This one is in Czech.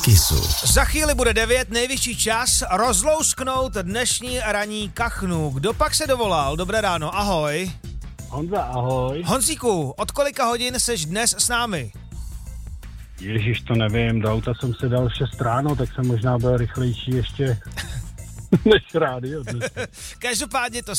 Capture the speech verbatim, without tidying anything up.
Kissu. Za chvíli bude devět, nejvyšší čas rozlousknout dnešní ranní kachnu. Kdo pak se dovolal? Dobré ráno, ahoj. Honza, ahoj. Honzíku, od kolika hodin seš dnes s námi? Ježíš, to nevím, do auta jsem se dal šest ráno, tak jsem možná byl rychlejší ještě než rádio. Každopádně to